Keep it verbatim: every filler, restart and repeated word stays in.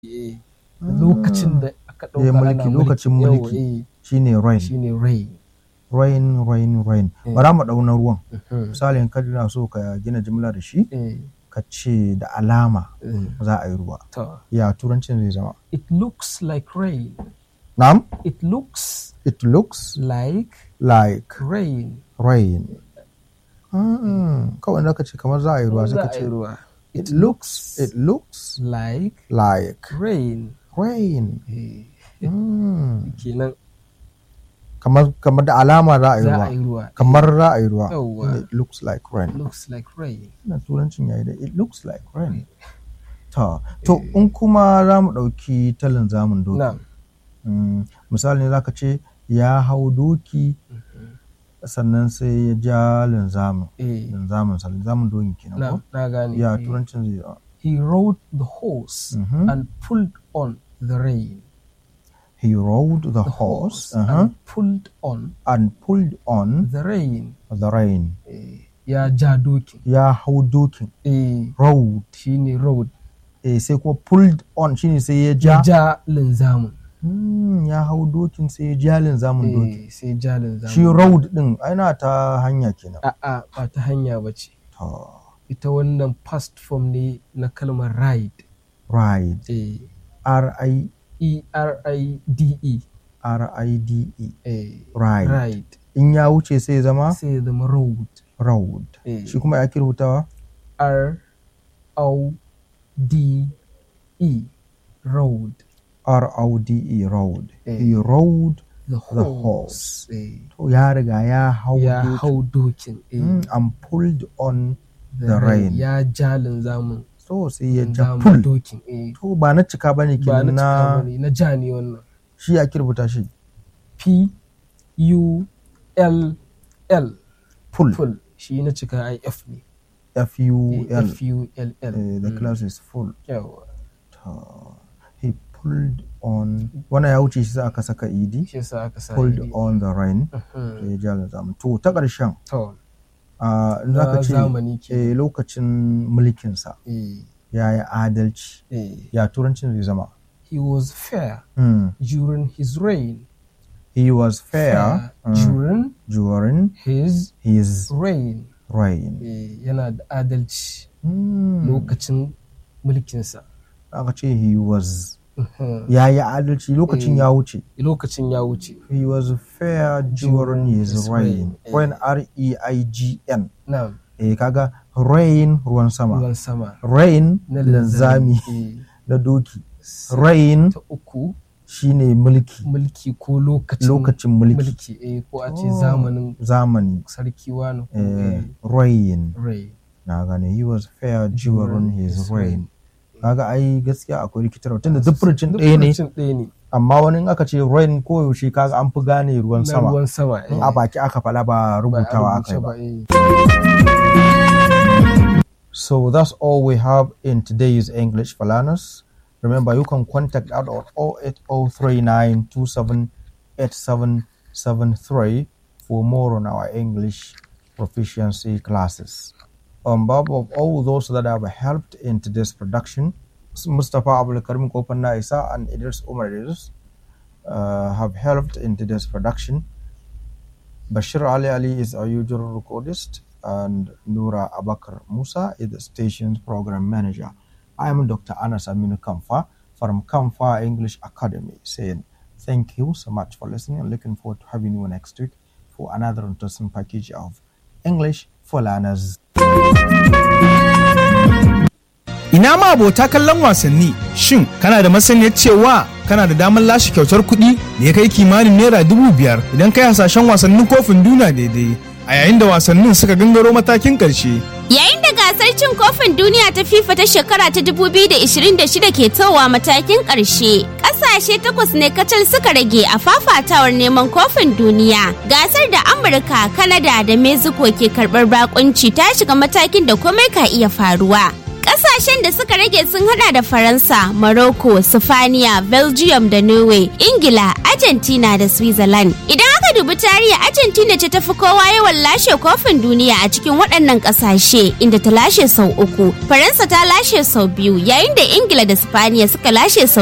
lokacin da aka dauka mulki lokacin mulki shine rain shine rain rain rain rain bara mu dauna ruwan misali in ka dina so ka gina jimla da shi ka ce da alama za a yi ruwa ya turancin zai zama it looks like rain. Na'am, it looks it looks like like rain rain kawai da ka ce kamar za a yi ruwa sai ka ce ruwa. It looks it looks like like rain rain mm. kenan kamar kamar da alama za a yi ruwa kamar za a yi ruwa it looks like rain looks like rain na turancin yayi da it looks like rain to to in kuma za mu dauki talin zamun doki misali ne zaka ce ya hau doki sannan sai ya ja linzamin linzamin sa linzamin dokin kenan ko na gane ya turancin zai he rode the horse mm-hmm. and pulled on the rein. He rode the, the horse, horse uh-huh. and pulled on and pulled on the rein. The rein. Eh, ya ja dokin. Ya hau dokin. Eh, rode shine rode. Eh, sai kuma pulled on shine sai ya ja. Ya ja linzamin. Hmm, ya hau dokin sai ya ja linzamin dokin. Eh, sai ja linzamin. Shi rode din aina ta hanya kenan. A'a, ba ta hanya bace. To. Ita wannan past form ne na kalmar ride. Ride. Eh. R I E R I D E. R I D E. Eh. Ride. Ride. In ya wuce sai zama? Sai zama road. Road. Eh. Shi kuma ya ake rubutawa? R O D E. Road. R O D E. Road. Eh. He rode the horse. The horse. Eh. To ya riga ya hau dokin. Ya hau dokin. Eh. Mm, and pulled on the, the rain. rain. Ya ja linzamin. So sai ya ja pull. Dokin. Eh. To ba na cika bane kenan na na ja ne wannan. Shi ya kirbuta shi. P U L L. Pull. Pull. Shi na cika I F ne. F U L. F U L L. Uh, the mm. class is full. Yawa. He pulled on. Wannan ya wuce shi sai aka saka E D. Shi sai aka sa pulled on the rain. To ya ja linzamin. To ta ƙarshen. To. Uh, za ka ce eh, lokacin mulkinsa eh. ya yi adalci eh. ya turancin zai zama he was fair mm. during his reign. He was fair, fair mm. during, during his, his reign. reign. Eh, yana da adalci mm. lokacin mulkinsa. Aka ce he was ya yi adalci lokacin ya wuce. Lokacin ya wuce. He was fair during his, his reign. When R E I G N. Na'am. Eh kaga rain ruwan sama. Ruwan sama. Rain na linzami na doki. Rain ta uku shine mulki. Mulki ko lokacin lokacin mulki. Mulki eh ko a ce zamanin zamani. Sarki wani. Eh rain. Rain. Na gane he was fair during his reign. Kaga ai gaskiya akwai rikitarwa tunda zufurcin ɗaya ne amma wani in aka ce rain ko yaushe kaga an fi gane ruwan sama ruwan sama in a baki aka fala ba rubutawa aka ba. So that's all we have in today's English for Learners. Remember you can contact us on zero eight zero three nine two seven eight seven seven three for more on our English proficiency classes. On behalf of all those that have helped in today's production, Mustafa Abdul Karim Kopanna Isa and Idris Umar Idris uh, have helped in today's production. Bashir Ali Ali is our usual recordist, and Noura Abakar Musa is the station's program manager. I am Doctor Anas Aminu Kamfa from Kamfa English Academy, saying thank you so much for listening and looking forward to having you next week for another interesting package of English for Learners. Ina ma abota kallon wasanni, shin kana da masaniyar cewa kana da damar lashe kyautar kuɗi da ya kai kimanin naira dubu biyar idan kai hasashen wasannin kofin duniya daidai a yayin da wasannin suka gangaro matakin ƙarshe. Yayin da gasar cin kofin duniya ta FIFA ta shekara ta dubu biyu da ashirin da shida ke towa matakin ƙarshe, ƙasashe takwas ne kacal suka rage a fafatawar neman kofin duniya. Gasar da Amurka, Kanada da Mexico ke karɓar bakunci ta shiga matakin da komai ka iya faruwa. Ƙasashen da suka rage sun hada da Faransa, Morocco, Sifaniya, Belgium da Norway, Ingila, Argentina da Switzerland. Idan aka dubi tarihi Argentina ce tafi kowa yawan lashe kofin duniya a cikin waɗannan ƙasashe inda ta lashe sau uku. Faransa ta lashe sau biyu yayin da Ingila da Spaniya suka lashe sau